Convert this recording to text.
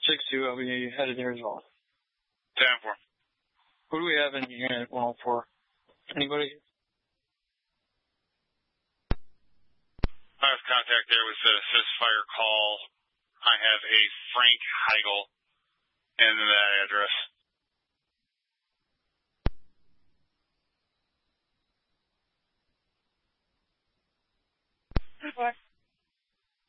6-2, I'll be headed there as well. 10-4. Who do we have in Unit 104? Anybody? I have contact there with a ceasefire call. I have a Frank Heigl in that address.